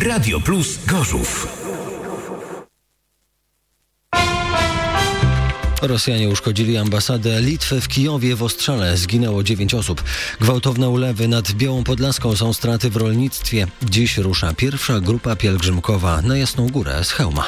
Radio Plus Gorzów. Rosjanie uszkodzili ambasadę Litwy w Kijowie. W ostrzale zginęło 9 osób. Gwałtowne ulewy nad Białą Podlaską są straty w rolnictwie. Dziś rusza pierwsza grupa pielgrzymkowa na Jasną Górę z Chełma.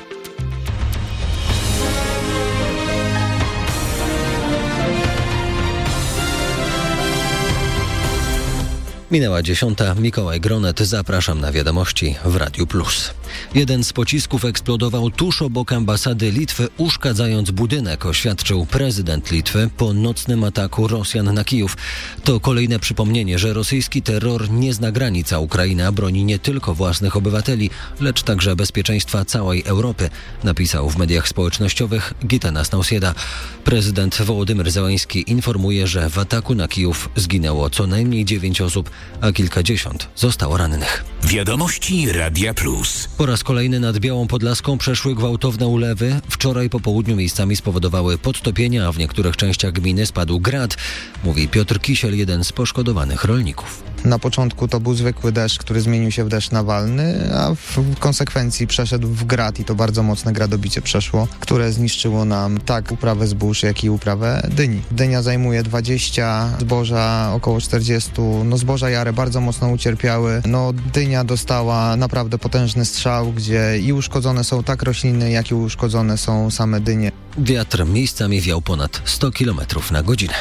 Minęła 10. Mikołaj Gronet. Zapraszam na wiadomości w Radiu Plus. Jeden z pocisków eksplodował tuż obok ambasady Litwy, uszkadzając budynek, oświadczył prezydent Litwy po nocnym ataku Rosjan na Kijów. To kolejne przypomnienie, że rosyjski terror nie zna granic, a Ukraina broni nie tylko własnych obywateli, lecz także bezpieczeństwa całej Europy, napisał w mediach społecznościowych Gitanas Nausėda. Prezydent Wołodymyr Zełenski informuje, że w ataku na Kijów zginęło co najmniej 9 osób, a kilkadziesiąt zostało rannych. Wiadomości Radia Plus. Po raz kolejny nad Białą Podlaską przeszły gwałtowne ulewy. Wczoraj po południu miejscami spowodowały podtopienia, a w niektórych częściach gminy spadł grad, mówi Piotr Kisiel, jeden z poszkodowanych rolników. Na początku to był zwykły deszcz, który zmienił się w deszcz nawalny, a w konsekwencji przeszedł w grad i to bardzo mocne gradobicie przeszło, które zniszczyło nam tak uprawę zbóż, jak i uprawę dyni. Dynia zajmuje 20, zboża około 40, zboża jare bardzo mocno ucierpiały. Dynia dostała naprawdę potężny strzał, gdzie i uszkodzone są tak rośliny, jak i uszkodzone są same dynie. Wiatr miejscami wiał ponad 100 km na godzinę.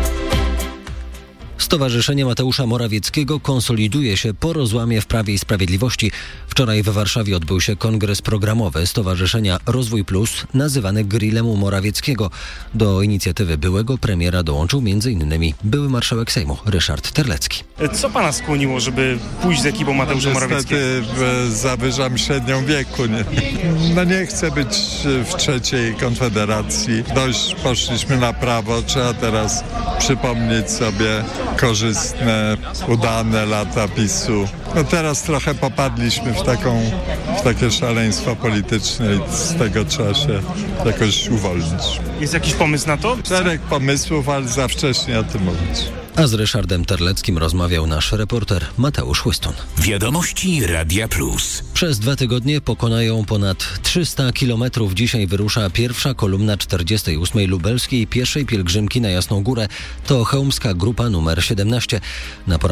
Stowarzyszenie Mateusza Morawieckiego konsoliduje się po rozłamie w Prawie i Sprawiedliwości. Wczoraj w Warszawie odbył się kongres programowy Stowarzyszenia Rozwój Plus, nazywany grillem u Morawieckiego. Do inicjatywy byłego premiera dołączył m.in. były marszałek Sejmu Ryszard Terlecki. Co pana skłoniło, żeby pójść z ekipą Mateusza Morawieckiego? Niestety zawyżam średnią wieku. Nie chcę być w trzeciej Konfederacji. Dość poszliśmy na prawo, trzeba teraz przypomnieć sobie korzystne, udane lata PiS-u. Teraz trochę popadliśmy w takie szaleństwo polityczne i z tego trzeba się jakoś uwolnić. Jest jakiś pomysł na to? Szereg pomysłów, ale za wcześnie o tym mówić. A z Ryszardem Terleckim rozmawiał nasz reporter Mateusz Chłystun. Wiadomości Radia Plus. Przez 2 tygodnie pokonają ponad 300 kilometrów. Dzisiaj wyrusza pierwsza kolumna 48. lubelskiej pieszej pielgrzymki na Jasną Górę. To chełmska grupa numer 17. Na